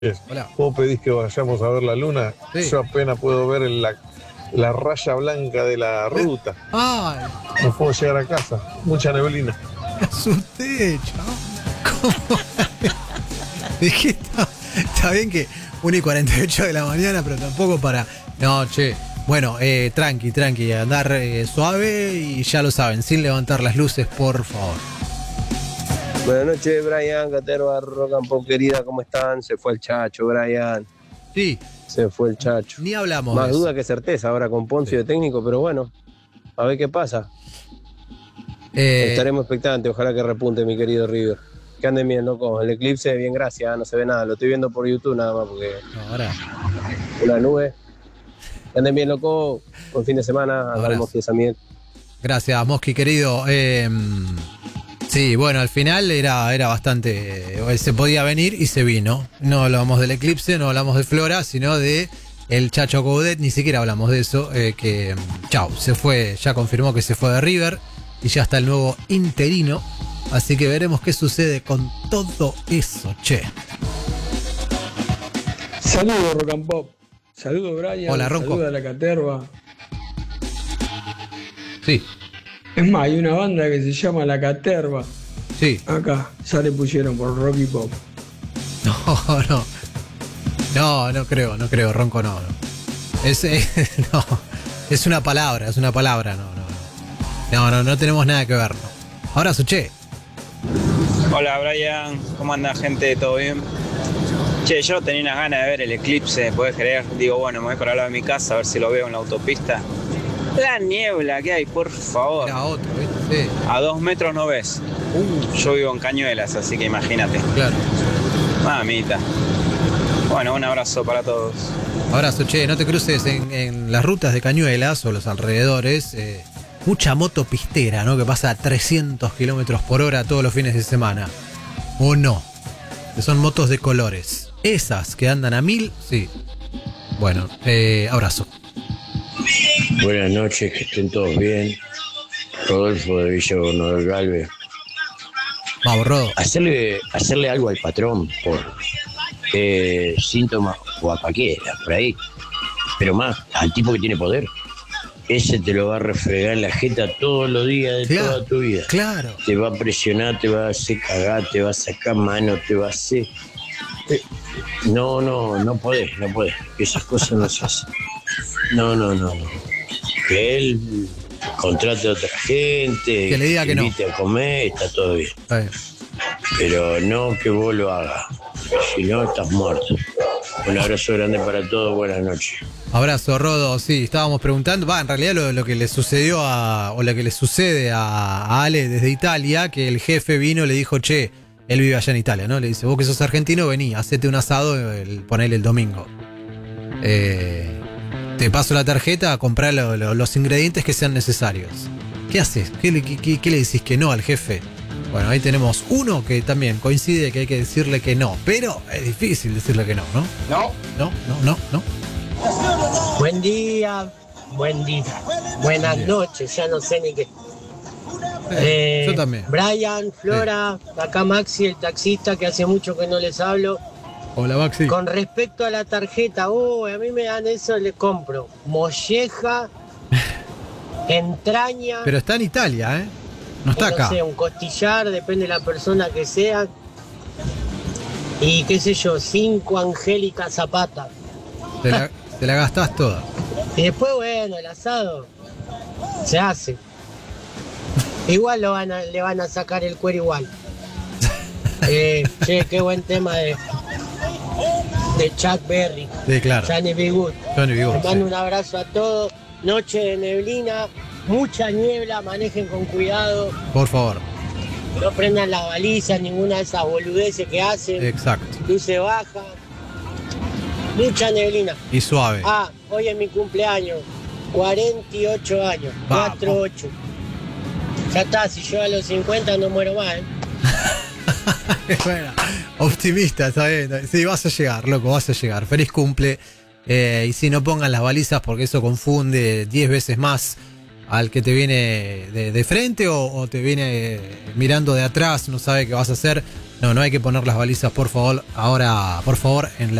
Hola. Vos pedís que vayamos a ver la luna, Sí. yo apenas puedo ver la raya blanca de la ruta. Ay, No puedo llegar a casa, mucha neblina. me asusté, chao. ¿Cómo? Dije, está bien que 1:48 de la mañana, pero tampoco para. No, che. Bueno, tranqui, andar suave y ya lo saben, sin levantar las luces, por favor. Buenas noches, Brian, Caterva, Rock and Pop, querida, ¿cómo están? Se fue el Chacho, Brian. Sí, Se fue el Chacho. ni hablamos Más de eso. duda que certeza ahora con Poncio de técnico, pero bueno, a ver qué pasa. Estaremos expectantes, ojalá que repunte mi querido River. Que anden bien, loco. El eclipse, bien, gracias, no se ve nada. Lo estoy viendo por YouTube nada más porque No, ahora. una nube. Que anden bien, loco. Buen fin de semana. Abrazo. Hablamos de Samir. Gracias, Mosqui, querido. Sí, bueno, al final era bastante. Se podía venir y se vino. No hablamos del eclipse, no hablamos de Flora, sino de el Chacho Coudet. Ni siquiera hablamos de eso. Chau, se fue, ya confirmó que se fue de River y ya está el nuevo interino. Así que veremos qué sucede con todo eso, che. Saludos, Rock and Pop. Saludos, Brian. Hola, Ronco. Saludos a la Caterva. Sí, Es más, hay una banda que se llama La Caterva. sí. Acá, ya le pusieron por Rock y Pop. No creo, Ronco no. Es, no, es una palabra, no tenemos nada que ver, no. Ahora, che. Hola Brian, ¿cómo anda gente? ¿Todo bien? Che, yo tenía unas ganas de ver el eclipse, ¿podés creer? Digo, bueno, me voy para el lado de mi casa a ver si lo veo en la autopista. La niebla que hay, por favor. Era otro, ¿viste? Sí. A 2 metros no ves. Yo vivo en Cañuelas, así que imagínate. Claro. Mamita. Bueno, un abrazo para todos. Abrazo, che, no te cruces en las rutas de Cañuelas o los alrededores. Mucha moto pistera, ¿no? Que pasa a 300 kilómetros por hora todos los fines de semana. ¿O no? Que son motos de colores. Esas que andan a 1000, sí. Bueno, abrazo. Buenas noches, que estén todos bien. Rodolfo de Villa Gobernador Galvez. Vamos, Rodo. Hacerle algo al patrón por síntomas o a cualquiera, por ahí. Pero más, al tipo que tiene poder. Ese te lo va a refregar en la jeta todos los días de toda tu vida. Claro. Te va a presionar, te va a hacer cagar, te va a sacar mano, te va a hacer... No podés. Esas cosas no se hacen. No. Que él contrate a otra gente, que le diga que no, invite a comer, está todo bien. Está bien. Pero no que vos lo hagas. Si no, estás muerto. Un abrazo grande para todos, buenas noches. Abrazo, Rodo. Sí, estábamos preguntando, en realidad lo que le sucedió o lo que le sucede a Ale desde Italia, que el jefe vino y le dijo, che, él vive allá en Italia, ¿no? Le dice, vos que sos argentino, vení, hacete un asado, ponele el domingo. Te paso la tarjeta a comprar los ingredientes que sean necesarios. ¿Qué haces? ¿Qué le decís que no al jefe? Bueno, ahí tenemos uno que también coincide que hay que decirle que no, pero es difícil decirle que no, ¿no? No. Buen día. Buenas noches, ya no sé ni qué. Yo también. Brian, Flora, acá Maxi, el taxista, que hace mucho que no les hablo. Hola, Maxi. Con respecto a la tarjeta, a mí me dan eso, le compro molleja, entraña. Pero está en Italia, ¿eh? No está acá. No sé, un costillar, depende de la persona que sea. Y qué sé yo, 5 Angélica Zapata. Te la gastás toda. Y después, bueno, el asado se hace. Igual le van a sacar el cuero igual. Che, qué buen tema de Chuck Berry. Sí, claro. Johnny B. Good. Johnny B. Good, Les mando sí. un abrazo a todos. Noche de neblina, mucha niebla, manejen con cuidado. Por favor. No prendan las balizas, ninguna de esas boludeces que hacen. Exacto. Luces bajas. Mucha neblina. Y suave. Hoy es mi cumpleaños. 48 años. Vamos. 48. Ya está, si yo a los 50 no muero más, ¿eh? Bueno, optimista, está bien. Sí, vas a llegar, loco, vas a llegar. Feliz cumple. Y si no pongan las balizas porque eso confunde 10 veces más al que te viene de frente o te viene mirando de atrás, no sabe qué vas a hacer. No hay que poner las balizas, por favor, ahora, por favor, en